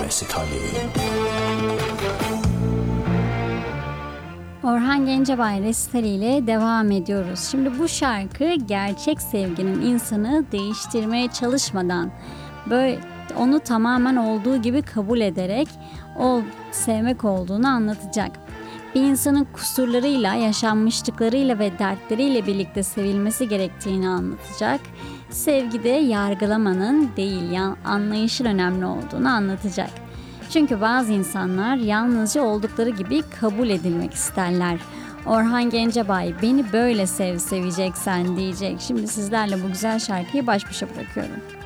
basically. Orhan Gencebay resitali ile devam ediyoruz. Şimdi bu şarkı gerçek sevginin insanı değiştirmeye çalışmadan, böyle onu tamamen olduğu gibi kabul ederek o sevmek olduğunu anlatacak. Bir insanın kusurlarıyla, yaşanmışlıklarıyla ve dertleriyle birlikte sevilmesi gerektiğini anlatacak. Sevgide yargılamanın değil, anlayışın önemli olduğunu anlatacak. Çünkü bazı insanlar yalnızca oldukları gibi kabul edilmek isterler. Orhan Gencebay beni böyle seveceksen diyecek. Şimdi sizlerle bu güzel şarkıyı baş başa bırakıyorum.